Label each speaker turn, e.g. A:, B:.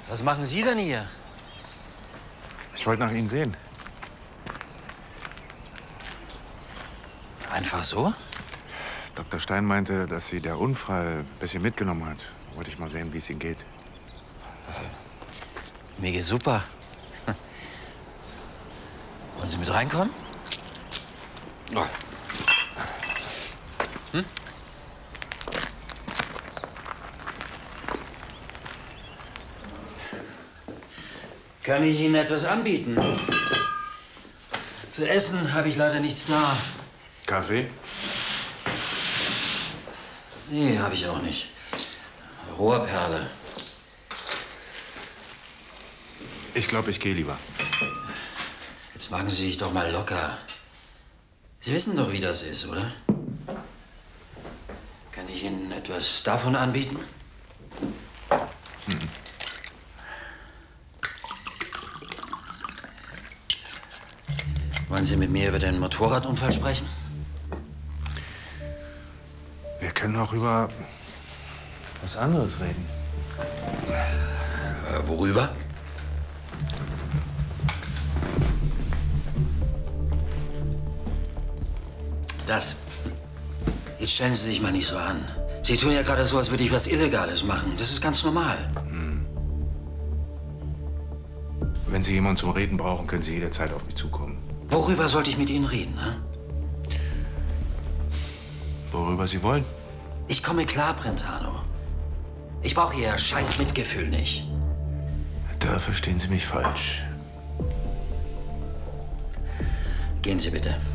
A: Was machen Sie denn hier?
B: Ich wollte nach Ihnen sehen.
A: Einfach so?
B: Dr. Stein meinte, dass Sie der Unfall ein bisschen mitgenommen hat. Wollte ich mal sehen, wie es Ihnen geht.
A: Mir geht's super. Wollen Sie mit reinkommen? Oh. Hm? Kann ich Ihnen etwas anbieten? Zu essen habe ich leider nichts da.
B: Kaffee?
A: Nee, habe ich auch nicht. Rohrperle.
B: Ich glaube, ich gehe lieber.
A: Jetzt machen Sie sich doch mal locker. Sie wissen doch, wie das ist, oder? Kann ich Ihnen etwas davon anbieten? Wollen Sie mit mir über den Motorradunfall sprechen?
B: Wir können auch über was anderes reden.
A: Worüber? Das. Jetzt stellen Sie sich mal nicht so an. Sie tun ja gerade so, als würde ich was Illegales machen. Das ist ganz normal.
B: Wenn Sie jemanden zum Reden brauchen, können Sie jederzeit auf mich zukommen.
A: Worüber sollte ich mit Ihnen reden, ne?
B: Worüber Sie wollen.
A: Ich komme klar, Brentano. Ich brauche Ihr scheiß Mitgefühl nicht.
B: Da verstehen Sie mich falsch.
A: Gehen Sie bitte.